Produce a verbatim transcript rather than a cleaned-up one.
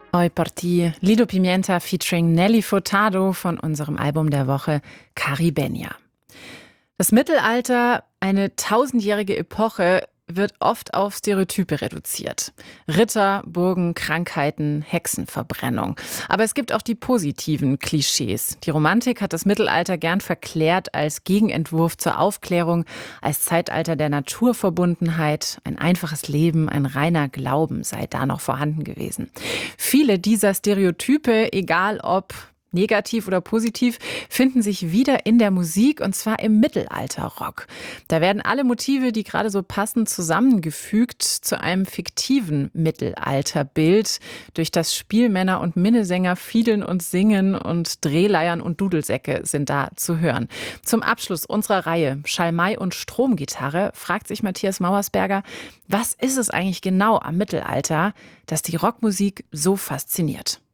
Oi Porti, Lido Pimienta featuring Nelly Furtado von unserem Album der Woche Caribenia. Das Mittelalter, eine tausendjährige Epoche, wird oft auf Stereotype reduziert. Ritter, Burgen, Krankheiten, Hexenverbrennung. Aber es gibt auch die positiven Klischees. Die Romantik hat das Mittelalter gern verklärt als Gegenentwurf zur Aufklärung, als Zeitalter der Naturverbundenheit. Ein einfaches Leben, ein reiner Glauben sei da noch vorhanden gewesen. Viele dieser Stereotype, egal ob negativ oder positiv, finden sich wieder in der Musik, und zwar im Mittelalterrock. Da werden alle Motive, die gerade so passen, zusammengefügt zu einem fiktiven Mittelalterbild, durch das Spielmänner und Minnesänger fiedeln und singen, und Drehleiern und Dudelsäcke sind da zu hören. Zum Abschluss unserer Reihe Schalmei und Stromgitarre fragt sich Matthias Mauersberger, was ist es eigentlich genau am Mittelalter, das die Rockmusik so fasziniert?